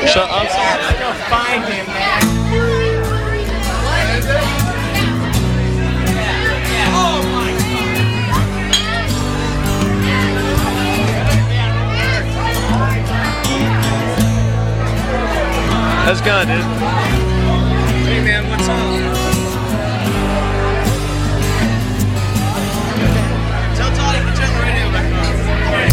Shut up. Let's go find him, man. How's it going, dude? Hey, man, what's up?